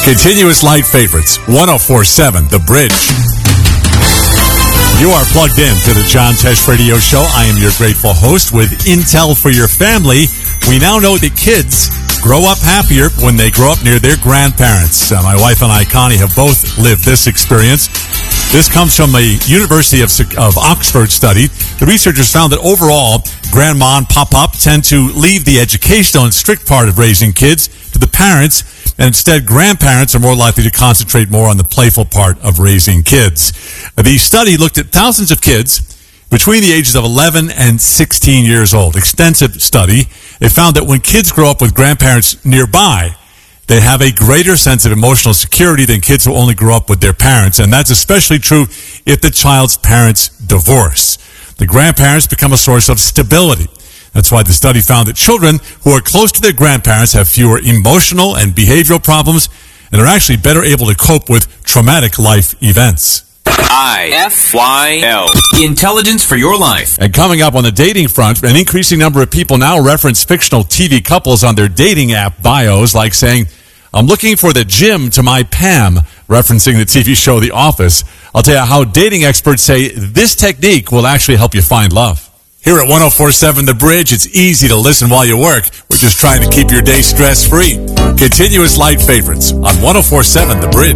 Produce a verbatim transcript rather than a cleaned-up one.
Continuous light favorites, one oh four point seven The Bridge. You are plugged in to the John Tesh Radio Show. I am your grateful host with Intel for your family. We now know that kids grow up happier when they grow up near their grandparents. Uh, my wife and I, Connie, have both lived this experience. This comes from a University of, of Oxford study. The researchers found that overall, grandma and pop-pop tend to leave the educational and strict part of raising kids to the parents, and instead grandparents are more likely to concentrate more on the playful part of raising kids. The study looked at thousands of kids between the ages of eleven and sixteen years old. Extensive study. They found that when kids grow up with grandparents nearby, they have a greater sense of emotional security than kids who only grow up with their parents, and that's especially true if the child's parents divorce. The grandparents become a source of stability. That's why the study found that children who are close to their grandparents have fewer emotional and behavioral problems and are actually better able to cope with traumatic life events. I F Y L. Intelligence for your life. And coming up on the dating front, an increasing number of people now reference fictional T V couples on their dating app bios, like saying, "I'm looking for the Jim to my Pam," referencing the T V show The Office. I'll tell you how dating experts say this technique will actually help you find love. Here at one oh four point seven The Bridge, it's easy to listen while you work. We're just trying to keep your day stress-free. Continuous light favorites on one oh four point seven The Bridge.